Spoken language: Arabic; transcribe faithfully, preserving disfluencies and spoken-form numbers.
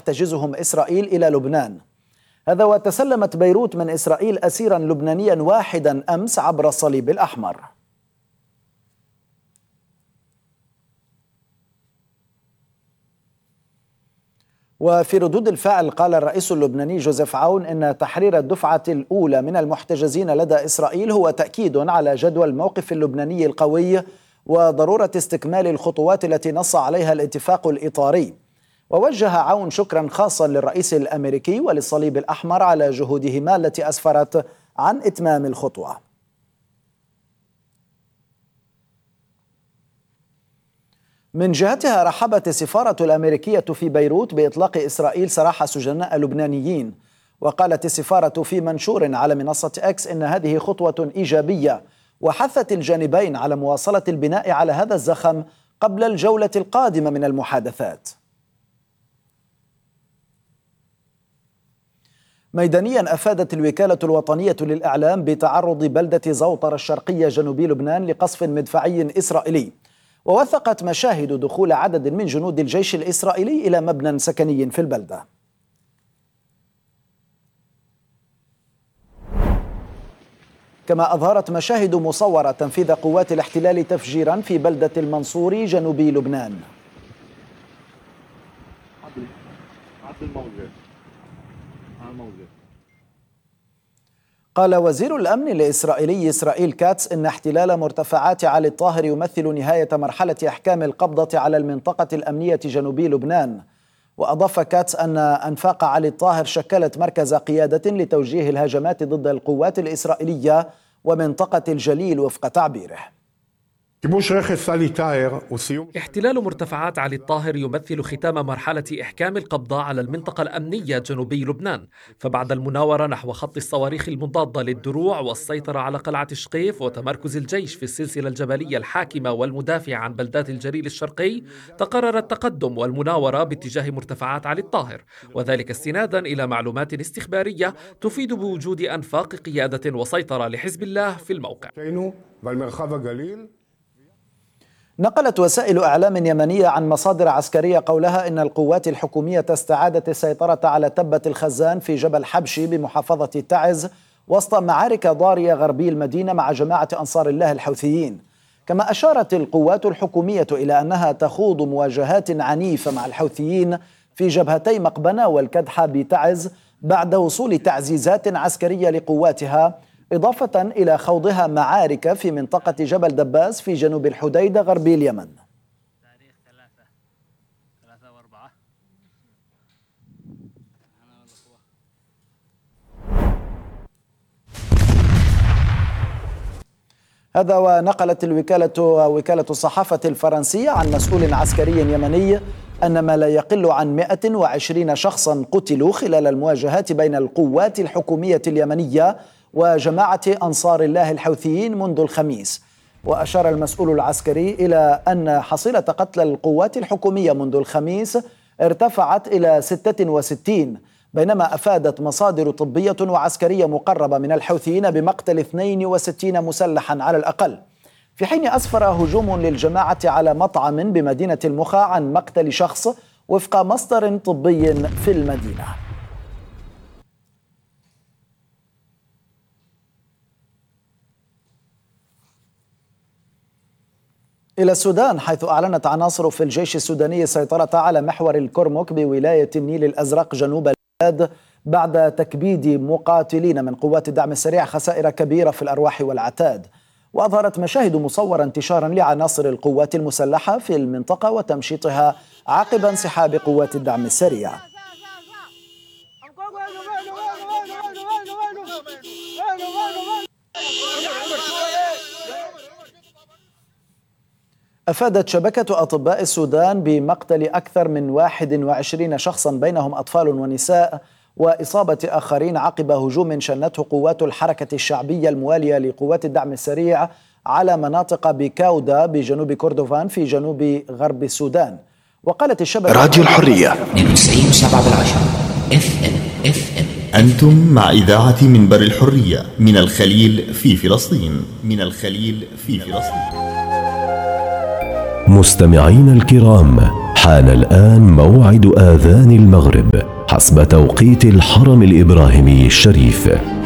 تحتجزهم إسرائيل إلى لبنان. هذا وتسلمت بيروت من إسرائيل أسيرا لبنانيا واحدا أمس عبر الصليب الأحمر. وفي ردود الفعل قال الرئيس اللبناني جوزيف عون إن تحرير الدفعة الأولى من المحتجزين لدى إسرائيل هو تأكيد على جدوى الموقف اللبناني القوي وضرورة استكمال الخطوات التي نص عليها الاتفاق الإطاري. ووجه عون شكرا خاصا للرئيس الأمريكي وللصليب الأحمر على جهودهما التي أسفرت عن إتمام الخطوة. من جهتها رحبت السفارة الأمريكية في بيروت بإطلاق إسرائيل سراح سجناء لبنانيين، وقالت السفارة في منشور على منصة إكس إن هذه خطوة إيجابية، وحثت الجانبين على مواصلة البناء على هذا الزخم قبل الجولة القادمة من المحادثات. ميدانيا أفادت الوكالة الوطنية للإعلام بتعرض بلدة زوطر الشرقية جنوبي لبنان لقصف مدفعي إسرائيلي، ووثقت مشاهد دخول عدد من جنود الجيش الإسرائيلي إلى مبنى سكني في البلدة. كما أظهرت مشاهد مصورة تنفيذ قوات الاحتلال تفجيرا في بلدة المنصوري جنوبي لبنان. قال وزير الأمن الإسرائيلي إسرائيل كاتس إن احتلال مرتفعات علي الطاهر يمثل نهاية مرحلة إحكام القبضة على المنطقة الأمنية جنوبي لبنان. وأضاف كاتس أن أنفاق علي الطاهر شكلت مركز قيادة لتوجيه الهجمات ضد القوات الإسرائيلية ومنطقة الجليل وفق تعبيره. احتلال مرتفعات علي الطاهر يمثل ختام مرحلة إحكام القبضة على المنطقة الأمنية جنوبي لبنان، فبعد المناورة نحو خط الصواريخ المضادة للدروع والسيطرة على قلعة شقيف وتمركز الجيش في السلسلة الجبلية الحاكمة والمدافعة عن بلدات الجليل الشرقي، تقرر التقدم والمناورة باتجاه مرتفعات علي الطاهر، وذلك استنادا إلى معلومات استخبارية تفيد بوجود أنفاق قيادة وسيطرة لحزب الله في الموقع. نقلت وسائل إعلام يمنية عن مصادر عسكرية قولها إن القوات الحكومية استعادت السيطرة على تبة الخزان في جبل حبشي بمحافظة تعز وسط معارك ضارية غربي المدينة مع جماعة أنصار الله الحوثيين. كما أشارت القوات الحكومية إلى أنها تخوض مواجهات عنيفة مع الحوثيين في جبهتي مقبنة والكدحة بتعز بعد وصول تعزيزات عسكرية لقواتها، إضافة إلى خوضها معارك في منطقة جبل دباس في جنوب الحديدة غربي اليمن. هذا ونقلت الوكالة وكالة الصحافة الفرنسية عن مسؤول عسكري يمني أن ما لا يقل عن مئة وعشرين شخصا قتلوا خلال المواجهات بين القوات الحكومية اليمنية وجماعة أنصار الله الحوثيين منذ الخميس. وأشار المسؤول العسكري إلى أن حصيلة قتلى القوات الحكومية منذ الخميس ارتفعت إلى ستة وستين، بينما أفادت مصادر طبية وعسكرية مقربة من الحوثيين بمقتل اثنين وستين مسلحا على الأقل، في حين أسفر هجوم للجماعة على مطعم بمدينة المخا عن مقتل شخص وفق مصدر طبي في المدينة. إلى السودان، حيث أعلنت عناصر في الجيش السوداني السيطرة على محور الكرمك بولاية النيل الأزرق جنوب البلاد بعد تكبيد مقاتلين من قوات الدعم السريع خسائر كبيرة في الأرواح والعتاد. وأظهرت مشاهد مصورة انتشارا لعناصر القوات المسلحة في المنطقة وتمشيطها عقب انسحاب قوات الدعم السريع. أفادت شبكة أطباء السودان بمقتل أكثر من واحد وعشرين شخصا بينهم أطفال ونساء وإصابة آخرين عقب هجوم شنته قوات الحركة الشعبية الموالية لقوات الدعم السريع على مناطق بكاودا بجنوب كردفان في جنوب غرب السودان. وقالت الشبكة راديو الحرية تسعين وسبعة بالعشرة اف ام اف ام. أنتم مع إذاعة منبر الحرية من الخليل في فلسطين من الخليل في فلسطين. مستمعين الكرام، حان الآن موعد آذان المغرب حسب توقيت الحرم الإبراهيمي الشريف.